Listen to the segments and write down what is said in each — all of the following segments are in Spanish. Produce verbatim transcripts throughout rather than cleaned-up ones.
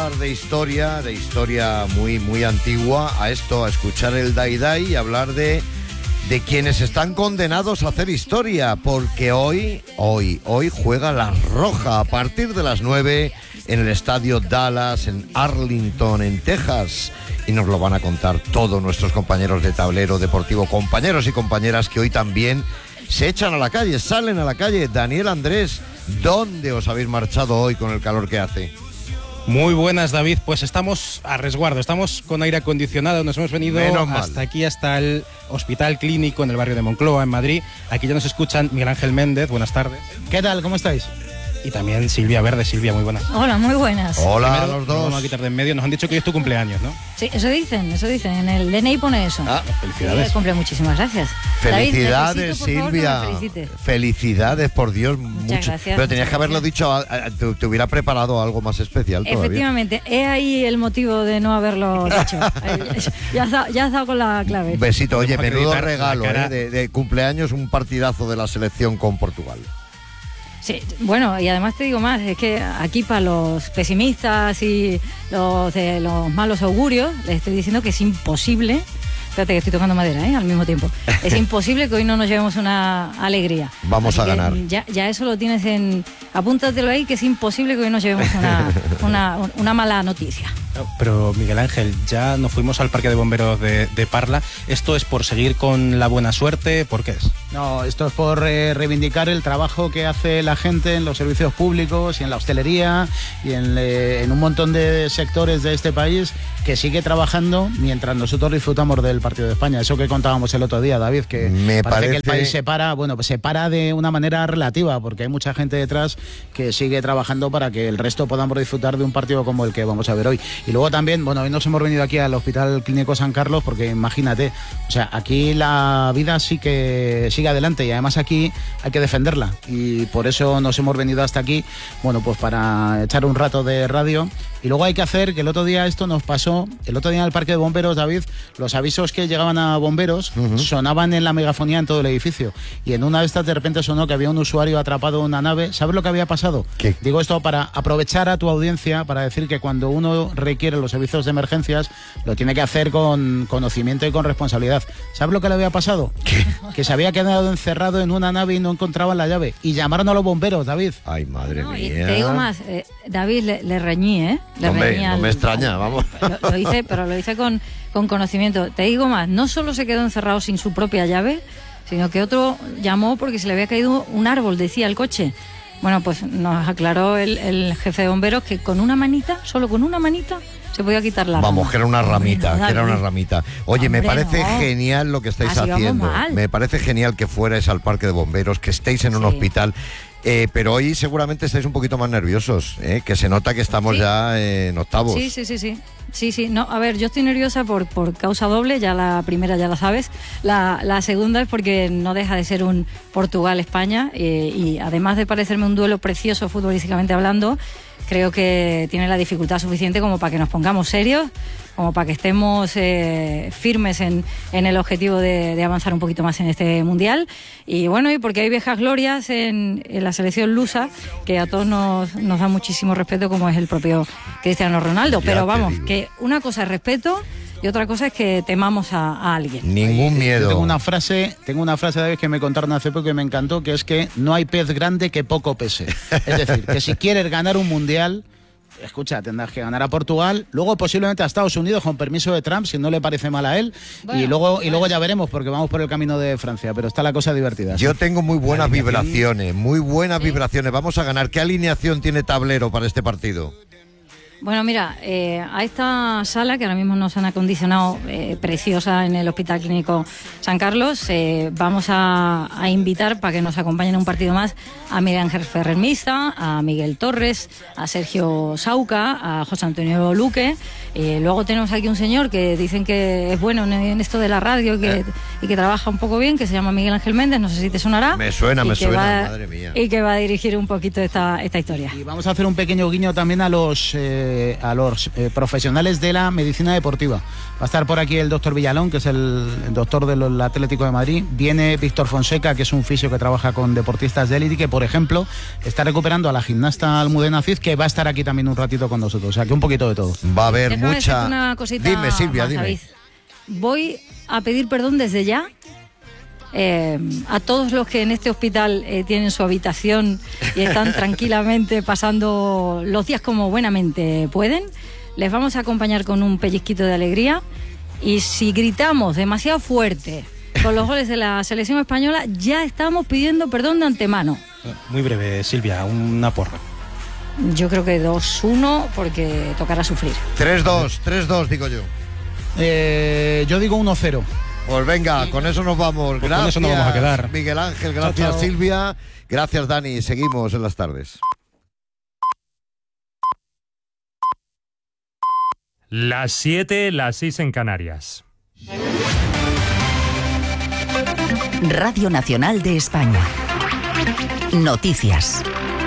hablar de historia, de historia muy, muy antigua, a esto, a escuchar el Dai Dai y hablar de, de quienes están condenados a hacer historia, porque hoy, hoy, hoy juega la Roja a partir de las nueve en el estadio Dallas, en Arlington, en Texas. Y nos lo van a contar todos nuestros compañeros de Tablero Deportivo, compañeros y compañeras que hoy también se echan a la calle, salen a la calle. Daniel, Andrés, ¿dónde os habéis marchado hoy con el calor que hace? Muy buenas, David. Pues estamos a resguardo, estamos con aire acondicionado, nos hemos venido hasta aquí, hasta el Hospital Clínico en el barrio de Moncloa, en Madrid. Aquí ya nos escuchan Miguel Ángel Méndez, buenas tardes. ¿Qué tal? ¿Cómo estáis? Y también Silvia Verde. Silvia, muy buenas. Hola, muy buenas. Hola. Primero, a los dos. Vamos a quitar de en medio. Nos han dicho que hoy es tu cumpleaños, ¿no? Sí, eso dicen, eso dicen. En el D N I pone eso. Ah, felicidades. Sí, cumple, muchísimas gracias. Felicidades, David, necesito, por favor, Silvia. que me felicites. Felicidades, por Dios. Muchas Mucho. gracias, Pero tenías muchas que haberlo gracias. dicho, a- a- te, te hubiera preparado algo más especial todavía. Efectivamente, he ahí el motivo de no haberlo dicho. Eh, ya, has dado, ya has dado con la clave. Un besito, oye, Podemos menudo acreditar regalo la cara. eh, de, de cumpleaños, un partidazo de la selección con Portugal. Sí, bueno, y además te digo más, es que aquí para los pesimistas y los de los malos augurios, les estoy diciendo que es imposible, espérate que estoy tocando madera, ¿eh? Al mismo tiempo, es imposible que hoy no nos llevemos una alegría. Vamos Así a que ganar. Ya, ya eso lo tienes en... Apúntatelo ahí, que es imposible que hoy nos llevemos una, una, una mala noticia. Pero Miguel Ángel, ya nos fuimos al Parque de Bomberos de, de Parla. ¿Esto es por seguir con la buena suerte? ¿Por qué es? No, esto es por eh, reivindicar el trabajo que hace la gente en los servicios públicos y en la hostelería y en, eh, en un montón de sectores de este país que sigue trabajando mientras nosotros disfrutamos del partido de España. Eso que contábamos el otro día, David, que Me parece, parece- que el país se para, bueno, pues se para de una manera relativa, porque hay mucha gente detrás que sigue trabajando para que el resto podamos disfrutar de un partido como el que vamos a ver hoy. Y luego también, bueno, hoy nos hemos venido aquí al Hospital Clínico San Carlos porque imagínate, o sea, aquí la vida sí que sigue adelante y además aquí hay que defenderla y por eso nos hemos venido hasta aquí, bueno, pues para echar un rato de radio. Y luego hay que hacer, que el otro día esto nos pasó, el otro día en el Parque de Bomberos, David, los avisos que llegaban a bomberos uh-huh. sonaban en la megafonía en todo el edificio. Y en una de estas de repente sonó que había un usuario atrapado en una nave. ¿Sabes lo que había pasado? ¿Qué? Digo esto para aprovechar a tu audiencia, para decir que cuando uno requiere los servicios de emergencias, lo tiene que hacer con conocimiento y con responsabilidad. ¿Sabes lo que le había pasado? ¿Qué? Que se había quedado encerrado en una nave y no encontraban la llave. Y llamaron a los bomberos, David. Ay, madre No, y mía. te digo más, eh, David, le, le reñí, ¿eh? Le No me- reñí no al- me extraña, al- vamos. Lo, lo hice, pero lo hice con, con conocimiento. Te digo más, no solo se quedó encerrado sin su propia llave, sino que otro llamó porque se le había caído un árbol, decía el coche. Bueno, pues nos aclaró el, el jefe de bomberos que con una manita, solo con una manita, se podía quitar la Vamos, rama. que era una ramita, Hombre, no, que era una David. ramita. Oye, me Hombre, parece no. genial lo que estáis Así vamos haciendo. mal. Me parece genial que fuerais al Parque de Bomberos, que estéis en un Sí. hospital. Eh, pero hoy seguramente estáis un poquito más nerviosos, ¿eh? Que se nota que estamos Sí. ya en octavos. Sí, sí, sí, sí. Sí, sí. No, a ver, yo estoy nerviosa por, por causa doble, ya la primera ya la sabes. La, la segunda es porque no deja de ser un Portugal-España eh, y además de parecerme un duelo precioso futbolísticamente hablando, creo que tiene la dificultad suficiente como para que nos pongamos serios, como para que estemos eh, firmes en, en el objetivo de, de avanzar un poquito más en este Mundial. Y bueno, y porque hay viejas glorias en, en la selección lusa que a todos nos, nos da muchísimo respeto, como es el propio Cristiano Ronaldo. Ya Pero te vamos, digo. que una cosa es respeto y otra cosa es que temamos a, a alguien. Ningún Yo miedo. tengo una frase, tengo una frase, David, que me contaron hace poco y me encantó, que es que no hay pez grande que poco pese. Es decir, que si quieres ganar un mundial, escucha, tendrás que ganar a Portugal, luego posiblemente a Estados Unidos con permiso de Trump, si no le parece mal a él, Bueno, y luego y bueno. luego ya veremos, porque vamos por el camino de Francia, pero está la cosa divertida. Yo tengo muy buenas La alineación- vibraciones, muy buenas vibraciones. Vamos a ganar. ¿Qué alineación tiene Tablero para este partido? Bueno, mira, eh, a esta sala que ahora mismo nos han acondicionado, eh, preciosa en el Hospital Clínico San Carlos, eh, vamos a, a invitar para que nos acompañen a un partido más a Miguel Ángel Ferrer Mista, a Miguel Torres, a Sergio Sauca, a José Antonio Luque. Eh, luego tenemos aquí un señor que dicen que es bueno en, en esto de la radio que, Eh. y que trabaja un poco bien, que se llama Miguel Ángel Méndez, no sé si te sonará. Me suena, y me que suena, va- madre mía. Y que va a dirigir un poquito esta, esta historia. Y vamos a hacer un pequeño guiño también a los eh, eh, a los eh, profesionales de la medicina deportiva. Va a estar por aquí el doctor Villalón, que es el, el doctor del Atlético de Madrid. Viene Víctor Fonseca, que es un fisio que trabaja con deportistas de élite y que, por ejemplo, está recuperando a la gimnasta Almudena Cid, que va a estar aquí también un ratito con nosotros. O sea, que un poquito de todo. Va a haber Déjame mucha... Una cosita dime, Silvia, más, dime. David. Voy a pedir perdón desde ya eh, a todos los que en este hospital eh, tienen su habitación y están tranquilamente pasando los días como buenamente pueden. Les vamos a acompañar con un pellizquito de alegría, y si gritamos demasiado fuerte con los goles de la selección española, ya estamos pidiendo perdón de antemano. Muy breve, Silvia, una porra. Yo creo que dos uno, porque tocará sufrir. tres dos, tres dos digo yo. Eh, yo digo uno cero. Pues venga, con eso nos vamos. Pues gracias, con eso nos vamos a quedar. Miguel Ángel, gracias, chao, chao. Silvia, gracias, Dani. Seguimos en las tardes. Las siete, las seis en Canarias. Radio Nacional de España. Noticias.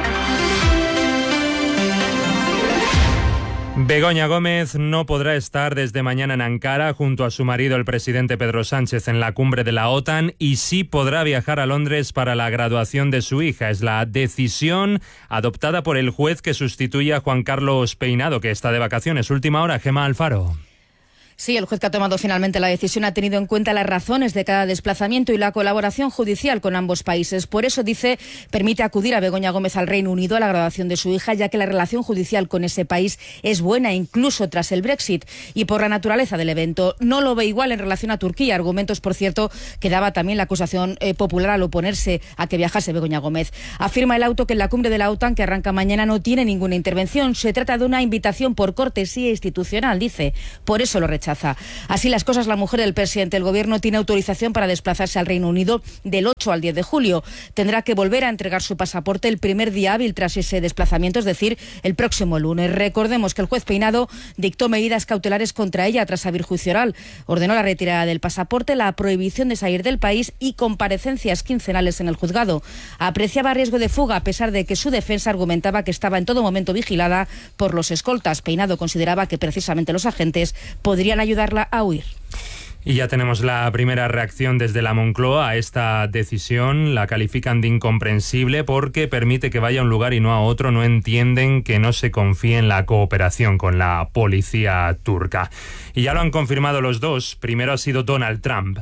Begoña Gómez no podrá estar desde mañana en Ankara junto a su marido, el presidente Pedro Sánchez, en la cumbre de la OTAN, y sí podrá viajar a Londres para la graduación de su hija. Es la decisión adoptada por el juez que sustituye a Juan Carlos Peinado, que está de vacaciones. Última hora, Gemma Alfaro. Sí, el juez que ha tomado finalmente la decisión ha tenido en cuenta las razones de cada desplazamiento y la colaboración judicial con ambos países. Por eso, dice, permite acudir a Begoña Gómez al Reino Unido a la graduación de su hija, ya que la relación judicial con ese país es buena, incluso tras el Brexit, y por la naturaleza del evento. No lo ve igual en relación a Turquía, argumentos, por cierto, que daba también la acusación eh, popular al oponerse a que viajase Begoña Gómez. Afirma el auto que en la cumbre de la OTAN, que arranca mañana, no tiene ninguna intervención. Se trata de una invitación por cortesía institucional, dice. Por eso lo rechaza. Así las cosas, la mujer del presidente del gobierno tiene autorización para desplazarse al Reino Unido del ocho al diez de julio. Tendrá que volver a entregar su pasaporte el primer día hábil tras ese desplazamiento, es decir, el próximo lunes. Recordemos que el juez Peinado dictó medidas cautelares contra ella tras abrir juicio oral. Ordenó la retirada del pasaporte, la prohibición de salir del país y comparecencias quincenales en el juzgado. Apreciaba riesgo de fuga, a pesar de que su defensa argumentaba que estaba en todo momento vigilada por los escoltas. Peinado consideraba que precisamente los agentes podrían ayudarla a huir. Y ya tenemos la primera reacción desde la Moncloa a esta decisión. La califican de incomprensible porque permite que vaya a un lugar y no a otro. No entienden que no se confíe en la cooperación con la policía turca. Y ya lo han confirmado los dos. Primero ha sido Donald Trump.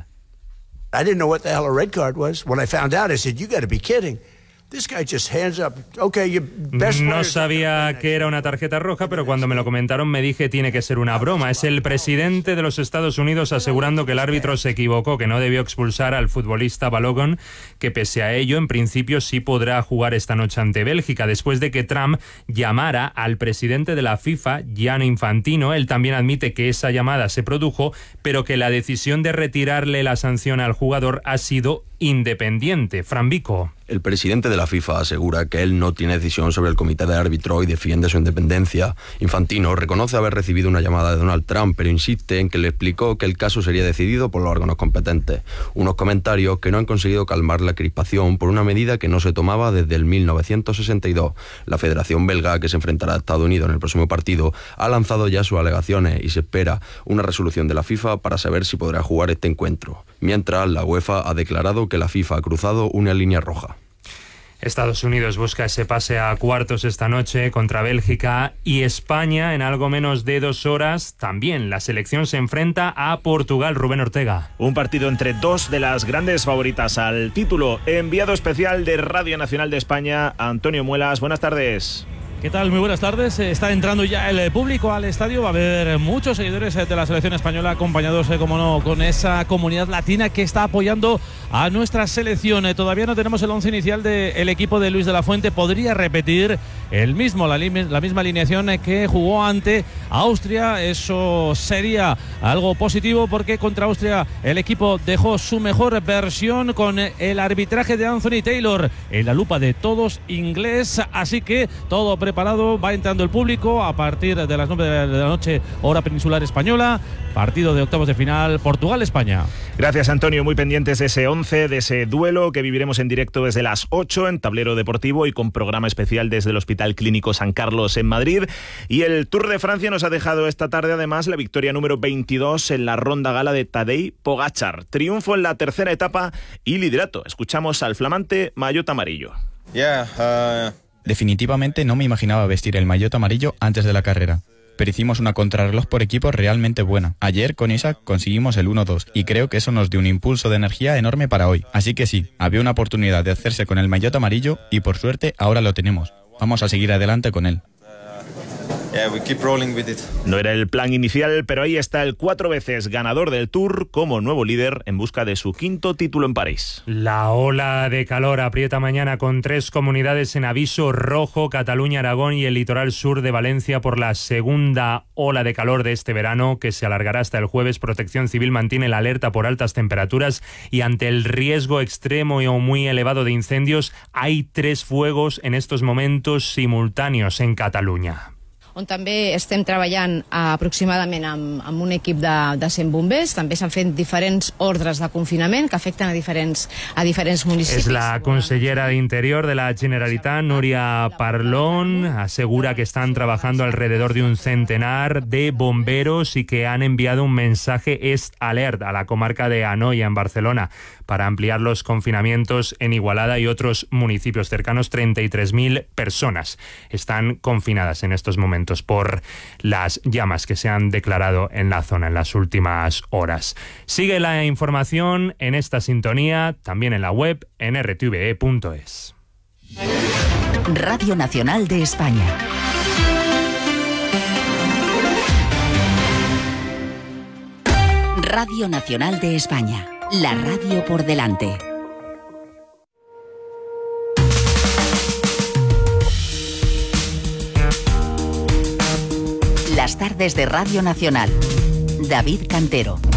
I didn't know what the hell a red card was. When I found out, I said, you got to be kidding. This guy just hands up. Okay, your best no sabía que era una tarjeta roja, pero cuando me lo comentaron me dije tiene que ser una broma. Es el presidente de los Estados Unidos asegurando que el árbitro se equivocó, que no debió expulsar al futbolista Balogun, que pese a ello en principio sí podrá jugar esta noche ante Bélgica, después de que Trump llamara al presidente de la FIFA, Gianni Infantino. Él también admite que esa llamada se produjo, pero que la decisión de retirarle la sanción al jugador ha sido independiente. Fran Vico. El presidente de la FIFA asegura que él no tiene decisión sobre el comité de árbitro y defiende su independencia. Infantino reconoce haber recibido una llamada de Donald Trump, pero insiste en que le explicó que el caso sería decidido por los órganos competentes. Unos comentarios que no han conseguido calmar la crispación por una medida que no se tomaba desde el mil novecientos sesenta y dos. La Federación Belga, que se enfrentará a Estados Unidos en el próximo partido, ha lanzado ya sus alegaciones y se espera una resolución de la FIFA para saber si podrá jugar este encuentro. Mientras, la UEFA ha declarado que la FIFA ha cruzado una línea roja. Estados Unidos busca ese pase a cuartos esta noche contra Bélgica, y España en algo menos de dos horas también. La selección se enfrenta a Portugal. Rubén Ortega. Un partido entre dos de las grandes favoritas al título. Enviado especial de Radio Nacional de España, Antonio Muelas. Buenas tardes. ¿Qué tal? Muy buenas tardes. Está entrando ya el público al estadio. Va a haber muchos seguidores de la selección española, acompañados, como no, con esa comunidad latina que está apoyando a nuestra selección. Todavía no tenemos el once inicial del equipo de Luis de la Fuente. Podría repetir el mismo, la, la misma alineación que jugó ante Austria. Eso sería algo positivo, porque contra Austria el equipo dejó su mejor versión, con el arbitraje de Anthony Taylor en la lupa de todos inglés. Así que todo preparado, va entrando el público a partir de las nueve de la noche, hora peninsular española, partido de octavos de final, Portugal-España. Gracias, Antonio, muy pendientes de ese once, de ese duelo que viviremos en directo desde las ocho en Tablero Deportivo y con programa especial desde el Hospital Clínico San Carlos en Madrid. Y el Tour de Francia nos ha dejado esta tarde además la victoria número veintidós en la ronda gala de Tadej Pogačar. Triunfo en la tercera etapa y liderato. Escuchamos al flamante maillot amarillo. Yeah, uh... Definitivamente no me imaginaba vestir el maillot amarillo antes de la carrera, pero hicimos una contrarreloj por equipo realmente buena. Ayer con Isaac conseguimos el uno dos y creo que eso nos dio un impulso de energía enorme para hoy. Así que sí, había una oportunidad de hacerse con el maillot amarillo y por suerte ahora lo tenemos. Vamos a seguir adelante con él. Yeah, we keep rolling with it. No era el plan inicial, pero ahí está el cuatro veces ganador del Tour como nuevo líder en busca de su quinto título en París. La ola de calor aprieta mañana con tres comunidades en aviso rojo: Cataluña, Aragón y el litoral sur de Valencia por la segunda ola de calor de este verano, que se alargará hasta el jueves. Protección Civil mantiene la alerta por altas temperaturas y ante el riesgo extremo o muy elevado de incendios, hay tres fuegos en estos momentos simultáneos en Cataluña. On també estem treballant aproximadament amb, amb un equip de, de cent bombers. També s'han fet diferents ordres de confinament que afecten a diferents, a diferents municipis. Es la consellera de Interior de la Generalitat, Núria Parlon, asegura que están trabajando alrededor de un centenar de bomberos y que han enviado un mensaje Est Alert a la comarca de Anoia, en Barcelona, para ampliar los confinamientos en Igualada y otros municipios cercanos. treinta y tres mil personas están confinadas en estos momentos por las llamas que se han declarado en la zona en las últimas horas. Sigue la información en esta sintonía, también en la web en r t v e punto es. Radio Nacional de España. Radio Nacional de España. La radio por delante. Las tardes de Radio Nacional. David Cantero.